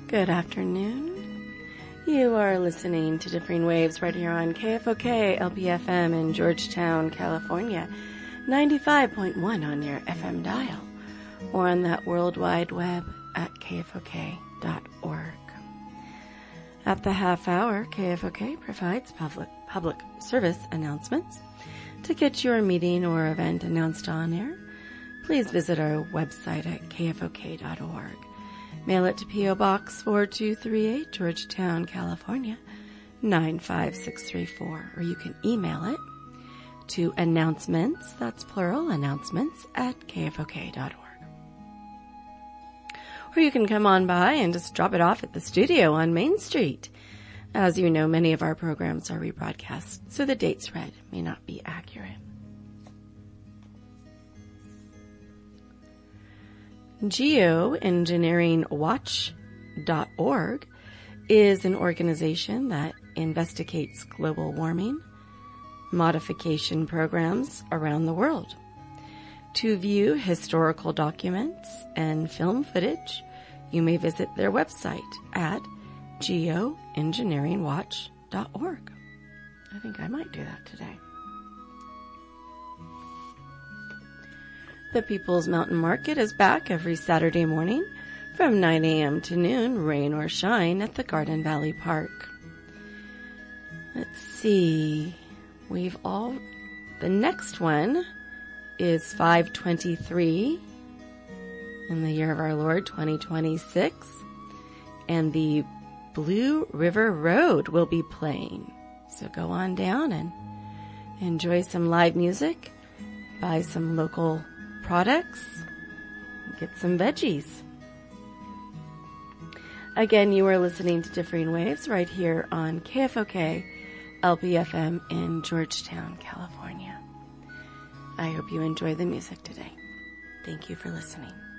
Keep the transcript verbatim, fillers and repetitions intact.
Good afternoon. You are listening to Differing Waves right here on K F O K L P F M in Georgetown, California, ninety-five point one on your F M dial, or on that World Wide Web at K F O K dot org. At the half hour, K F O K provides public, public service announcements. To get your meeting or event announced on air, please visit our website at K F O K dot org. Mail it to P O Box four two three eight, Georgetown, California, nine five six three four. Or you can email it to announcements, that's plural, announcements, at K F O K dot org. Or you can come on by and just drop it off at the studio on Main Street. As you know, many of our programs are rebroadcast, so the dates read may not be accurate. Geoengineering Watch dot org is an organization that investigates global warming modification programs around the world. To view historical documents and film footage, you may visit their website at Geoengineering Watch dot org. I think I might do that today. The People's Mountain Market is back every Saturday morning from nine a.m. to noon, rain or shine, at the Garden Valley Park. Let's see. We've all... The next one is five twenty-three in the year of our Lord, twenty twenty-six. And the Blue River Road will be playing. So go on down and enjoy some live music, buy some local products, get some veggies. Again, you are listening to Differing Waves right here on K F O K L P F M in Georgetown, California. I hope you enjoy the music today. Thank you for listening.